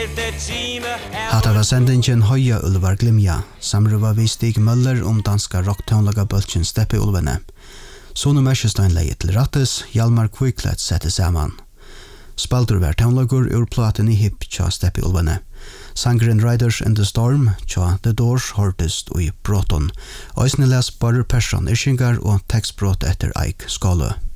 Hatta var sendingen Høya Ulvar Glimja, samrøva vi Stig Møller danska rocktonlaga bølgen Steppe Ulvene. Sonu Merkestein leie til rattes, Hjalmar Kviklet sette saman. Spaltur var tonlagur ur platen i hip tja Steppe Ulvene. Sangren Riders in the Storm tja The Doors hortest og i Broton. Øysne les bare person irskingar og tekstbrot etter Eik Skålø.